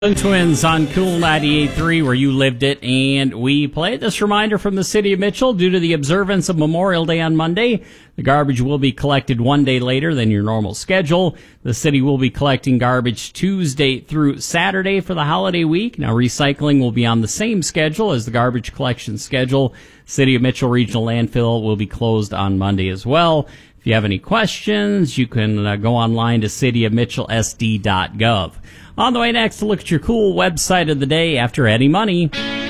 Twins on Cool 98.3, where you lived it, and we played this reminder from the city of Mitchell. Due to the observance of Memorial Day on Monday, the garbage will be collected one day later than your normal schedule. The city will be collecting garbage Tuesday through Saturday for the holiday week. Now, recycling will be on the same schedule as the garbage collection schedule. City of Mitchell Regional Landfill will be closed on Monday as well. If you have any questions, you can go online to cityofmitchellsd.gov. On the way next, to look at your cool website of the day after Eddie Money.